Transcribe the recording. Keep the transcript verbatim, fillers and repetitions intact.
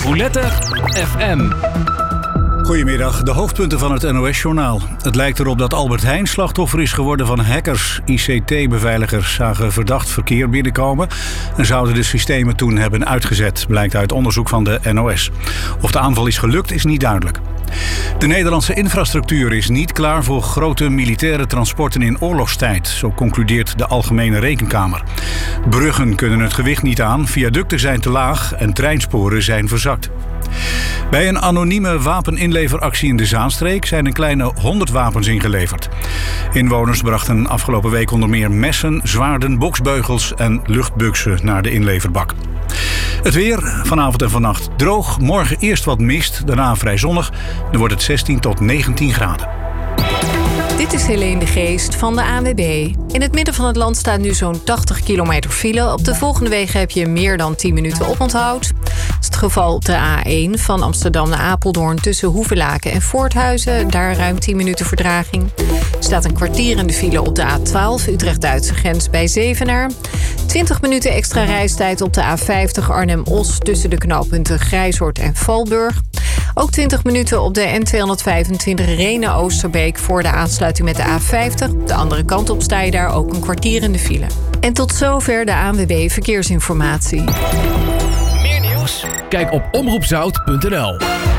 Roulette F M. Goedemiddag, de hoofdpunten van het N O S-journaal. Het lijkt erop dat Albert Heijn slachtoffer is geworden van hackers. I C T-beveiligers zagen verdacht verkeer binnenkomen en zouden de systemen toen hebben uitgezet, blijkt uit onderzoek van de N O S. Of de aanval is gelukt, is niet duidelijk. De Nederlandse infrastructuur is niet klaar voor grote militaire transporten in oorlogstijd, zo concludeert de Algemene Rekenkamer. Bruggen kunnen het gewicht niet aan, viaducten zijn te laag en treinsporen zijn verzakt. Bij een anonieme wapeninleveractie in de Zaanstreek zijn een kleine honderd wapens ingeleverd. Inwoners brachten afgelopen week onder meer messen, zwaarden, boksbeugels en luchtbuksen naar de inleverbak. Het weer, vanavond en vannacht droog, morgen eerst wat mist, daarna vrij zonnig. Dan wordt het zestien tot negentien graden. Dit is Helene de Geest van de A N W B. In het midden van het land staat nu zo'n tachtig kilometer file. Op de volgende wegen heb je meer dan tien minuten oponthoud. Dat is het geval op de A één van Amsterdam naar Apeldoorn tussen Hoevelaken en Voorthuizen. Daar ruim tien minuten vertraging. Er staat een kwartier in de file op de A twaalf Utrecht-Duitse grens bij Zevenaar. twintig minuten extra reistijd op de A vijftig Arnhem-Os tussen de knooppunten Grijzoord en Valburg. Ook twintig minuten op de N tweehonderdvijfentwintig Rhenen-Oosterbeek voor de aansluiting met de A vijftig. De andere kant op sta je daar ook een kwartier in de file. En tot zover de A N W B Verkeersinformatie. Meer nieuws? Kijk op omroep zout punt n l.